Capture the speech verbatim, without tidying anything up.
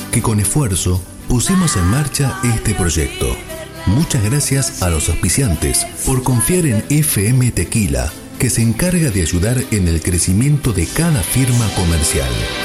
que con esfuerzo pusimos en marcha este proyecto. Muchas gracias a los auspiciantes por confiar en F M Tequila, que se encarga de ayudar en el crecimiento de cada firma comercial.